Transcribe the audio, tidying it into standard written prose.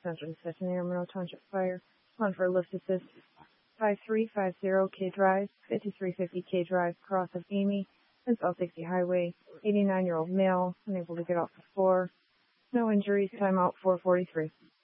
Center of Centennial Monroe Township Fire. On for lift assist 5350 K Drive, 5350 K Drive, cross of Amy, and South 60 Highway. 89-year-old male, unable to get off the floor. No injuries, timeout 4:43.